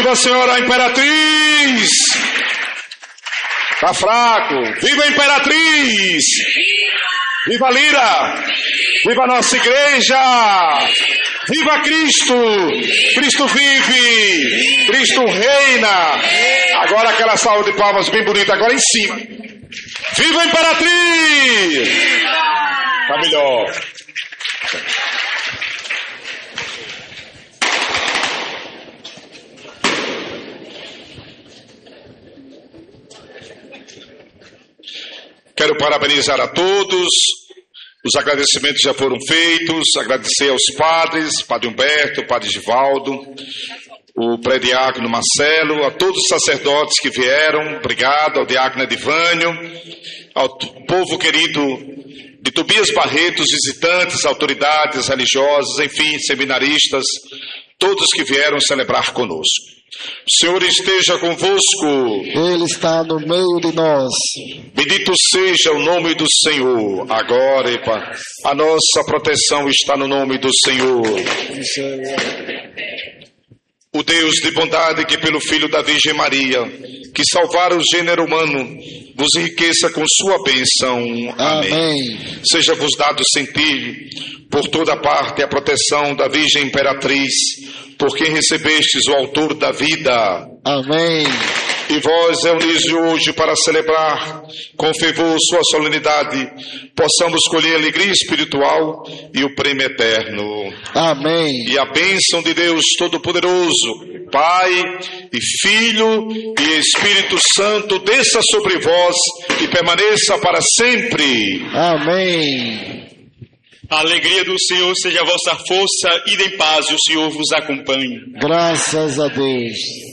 Viva a senhora Imperatriz! Tá fraco. Viva a Imperatriz! Viva a Lira! Viva a nossa igreja! Viva Cristo! Cristo vive! Cristo reina! Agora aquela salva de palmas bem bonita, agora em cima. Viva a Imperatriz! Tá melhor. Quero parabenizar a todos. Os agradecimentos já foram feitos. Agradecer aos padres, Padre Humberto, Padre Givaldo, o pré-diácono Marcelo, a todos os sacerdotes que vieram. Obrigado ao diácono Edivânio, ao povo querido de Tobias Barreto, os visitantes, autoridades religiosas, enfim, seminaristas, todos que vieram celebrar conosco. O Senhor esteja convosco. Ele está no meio de nós. Bendito seja o nome do Senhor, agora e para a nossa proteção está no nome do Senhor. O Deus de bondade que pelo Filho da Virgem Maria, que salvara o gênero humano, vos enriqueça com sua bênção. Amém. Seja-vos dado sentir por toda parte a proteção da Virgem Imperatriz, por quem recebestes o autor da vida. Amém. E vós, reunis hoje para celebrar com fervor sua solenidade, possamos colher a alegria espiritual e o prêmio eterno. Amém. E a bênção de Deus Todo-Poderoso, Pai e Filho e Espírito Santo, desça sobre vós e permaneça para sempre. Amém. A alegria do Senhor seja a vossa força, ide em paz, e o Senhor vos acompanhe. Graças a Deus.